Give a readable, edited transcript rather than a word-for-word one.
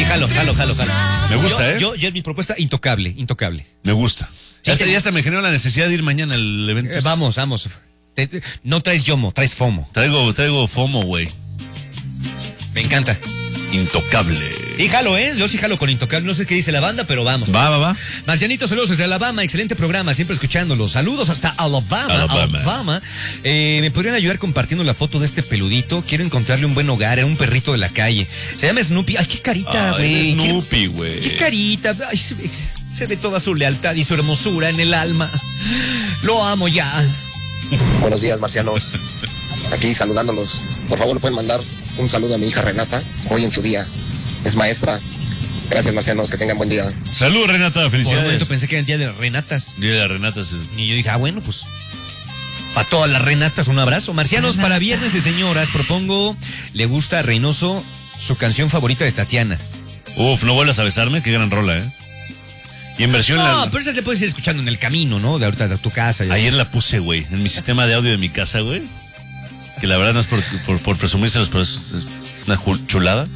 jalo. Me gusta, Yo, mi propuesta, intocable. Me gusta. Sí, Ya hasta me generó la necesidad de ir mañana al evento. Vamos. No traes yomo, traes FOMO. Traigo FOMO, güey. Me encanta. Intocable. Y jalo, yo sí jalo con Intocable. No sé qué dice la banda, pero vamos. Va. Marcianito, saludos desde Alabama. Excelente programa, siempre escuchándolos. Saludos hasta Alabama. ¿Me podrían ayudar compartiendo la foto de este peludito? Quiero encontrarle un buen hogar, era un perrito de la calle. Se llama Snoopy. Ay, qué carita, güey. Snoopy, güey. Qué carita. Ay, se ve toda su lealtad y su hermosura en el alma. Lo amo ya. Buenos días, marcianos. Aquí saludándolos. Por favor, ¿le pueden mandar un saludo a mi hija Renata? Hoy en su día. Es maestra. Gracias, marcianos. Que tengan buen día. Salud, Renata. Por un Felicidades. momento pensé que era el día de Renatas. Día de las Renatas. Y yo dije, bueno, pues para todas las Renatas un abrazo. Marcianos, para viernes de señoras, propongo, le gusta a Reynoso su canción favorita de Tatiana. Uf, no vuelvas a besarme, qué gran rola, ¿eh? Y en versión... No, pero esa te puedes ir escuchando en el camino, ¿no? De ahorita de tu casa. Ayer la puse, güey, en mi sistema de audio de mi casa, güey. Que la verdad no es por presumírselos, pero es una chulada.